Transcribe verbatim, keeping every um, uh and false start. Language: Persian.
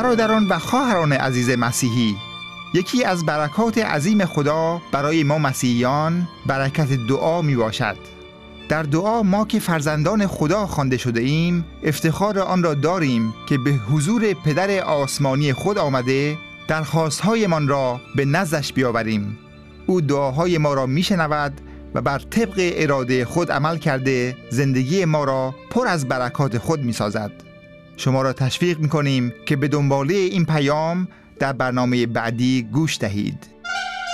برادران و خواهران عزیز مسیحی، یکی از برکات عظیم خدا برای ما مسیحیان برکت دعا می باشد. در دعا ما که فرزندان خدا خوانده شده ایم، افتخار آن را داریم که به حضور پدر آسمانی خود آمده درخواست‌هایمان را به نزدش بیاوریم. او دعاهای ما را میشنود و بر طبق اراده خود عمل کرده زندگی ما را پر از برکات خود میسازد. شما را تشویق میکنیم که به دنباله این پیام در برنامه بعدی گوش دهید.